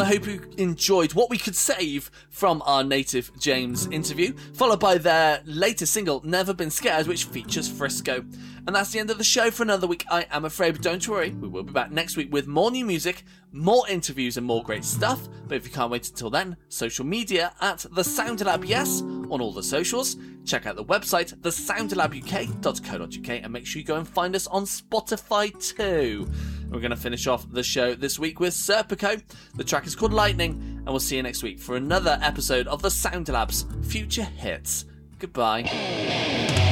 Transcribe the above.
hope you enjoyed what we could save from our Native James interview, followed by their latest single, Never Been Scared, which features Frisco. And that's the end of the show for another week, I am afraid. But don't worry, we will be back next week with more new music, more interviews and more great stuff. But if you can't wait until then, social media at The Sound Lab, yes, on all the socials. Check out the website, thesoundlabuk.co.uk, and make sure you go and find us on Spotify too. We're going to finish off the show this week with Serpico. The track is called Lightning, and we'll see you next week for another episode of The Sound Lab's Future Hits. Goodbye.